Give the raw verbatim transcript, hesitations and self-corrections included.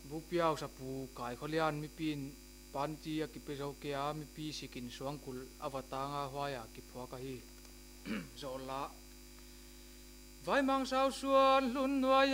bu piao sa pu kai kholian mi pin pan chi a ki pe zo ke a mi pi sikin suang kul awatanga hwaya ki phwa ka hi zola vai mang sao suan lun nuai